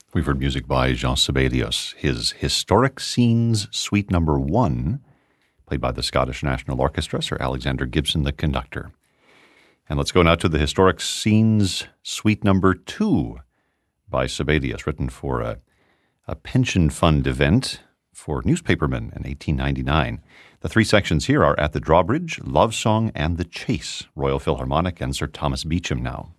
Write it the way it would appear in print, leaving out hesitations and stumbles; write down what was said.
We've heard music by Jean Sibelius, his Historic Scenes Suite No. 1, played by the Scottish National Orchestra, Sir Alexander Gibson, the conductor. And let's go now to the Historic Scenes Suite No. 2 by Sibelius, written for a pension fund event for newspapermen in 1899. The three sections here are At the Drawbridge, Love Song, and The Chase, Royal Philharmonic, and Sir Thomas Beecham now.